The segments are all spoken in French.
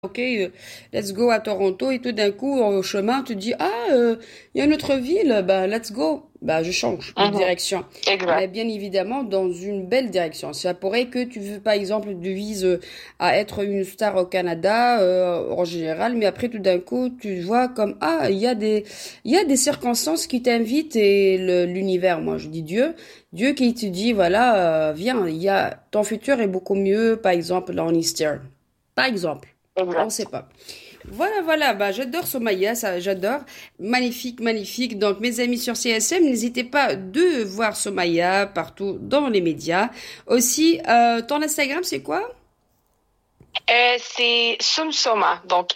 ok, let's go à Toronto et tout d'un coup, au chemin, tu dis, il y a une autre ville, bah, let's go. Bah, je change de Mhm. direction. Mais Exact. bien évidemment, dans une belle direction. Ça pourrait que tu veux, par exemple, tu vises à être une star au Canada, en général, mais après, tout d'un coup, tu vois comme, il y a des circonstances qui t'invitent et l'univers, moi, je dis Dieu qui te dit, voilà, viens, ton futur est beaucoup mieux, par exemple, en Easter. Par exemple. On sait Exact. pas. Voilà, voilà, bah j'adore Somaya, ça j'adore. Magnifique, magnifique. Donc mes amis sur CSM, n'hésitez pas de voir Somaya partout dans les médias. Aussi, ton Instagram, c'est quoi? C'est Sumsoma, donc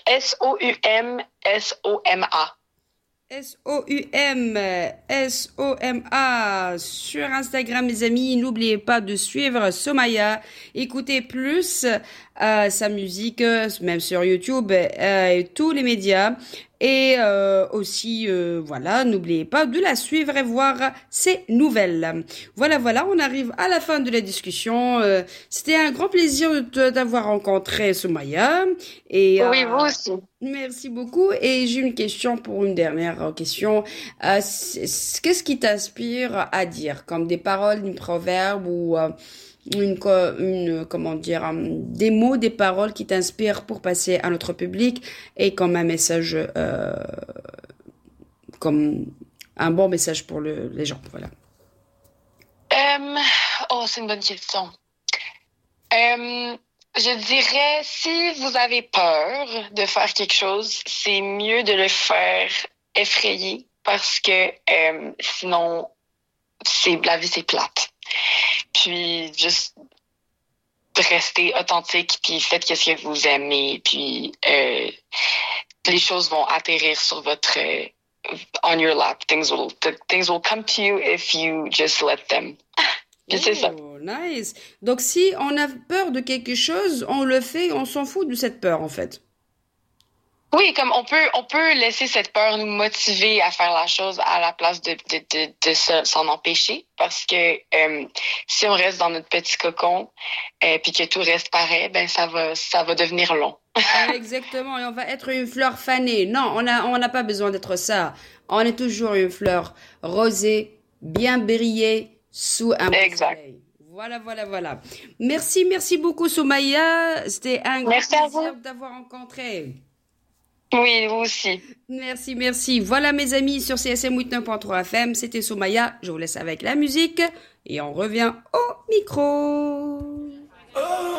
Soumsoma. S-O-U-M, S-O-M-A sur Instagram, mes amis. N'oubliez pas de suivre Somaya. Écoutez plus sa musique, même sur YouTube et tous les médias. Et aussi, voilà, n'oubliez pas de la suivre et voir ses nouvelles. Voilà, voilà, on arrive à la fin de la discussion. C'était un grand plaisir d'avoir rencontré Somaya. Et Oui, vous aussi. merci beaucoup. Et j'ai une question pour une dernière question. Qu'est-ce qui t'inspire à dire, comme des paroles, une proverbe ou comment dire, des mots, des paroles qui t'inspirent pour passer à notre public et comme un message, comme un bon message pour les gens. Voilà. Euh, oh, c'est une bonne question. Euh, je dirais, si vous avez peur de faire quelque chose, c'est mieux de le faire effrayé parce que sinon, la vie, c'est plate. Puis, juste rester authentique, puis faites ce que vous aimez, puis les choses vont atterrir sur votre on your lap. Things will come to you if you just let them. Puis c'est ça. Oh, nice. Donc si on a peur de quelque chose, on le fait, on s'en fout de cette peur en fait. Oui, comme on peut laisser cette peur nous motiver à faire la chose à la place de s'en empêcher, parce que si on reste dans notre petit cocon puis que tout reste pareil, ben ça va devenir long. Exactement, et on va être une fleur fanée. Non, on n'a pas besoin d'être ça. On est toujours une fleur rosée, bien brillée, sous un beau Exact. soleil. Voilà, voilà, voilà. Merci, merci beaucoup, Soumaya. C'était un grand Merci à plaisir vous. d'avoir rencontré. Oui, vous aussi. Merci, merci. Voilà, mes amis, sur CSM 89.3 FM, c'était Soumaya. Je vous laisse avec la musique et on revient au micro.